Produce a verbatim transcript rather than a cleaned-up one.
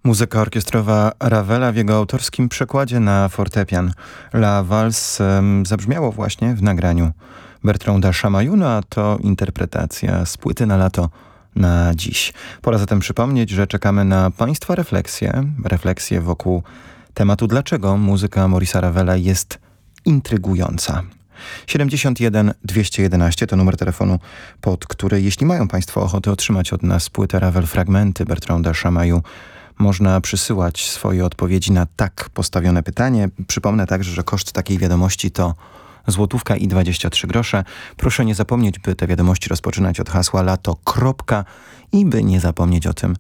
Muzyka orkiestrowa Ravela w jego autorskim przekładzie na fortepian. La Valse um, zabrzmiało właśnie w nagraniu Bertranda Chamayou, a to interpretacja z płyty na lato na dziś. Pora zatem przypomnieć, że czekamy na Państwa refleksje, refleksje wokół tematu, dlaczego muzyka Maurice'a Ravela jest intrygująca. siedemdziesiąt jeden dwieście jedenaście to numer telefonu, pod który, jeśli mają Państwo ochotę otrzymać od nas płytę Ravel Fragmenty Bertranda Chamayou, można przysyłać swoje odpowiedzi na tak postawione pytanie. Przypomnę także, że koszt takiej wiadomości to złotówka i dwadzieścia trzy grosze. Proszę nie zapomnieć, by te wiadomości rozpoczynać od hasła lato. Kropka, i by nie zapomnieć o tym,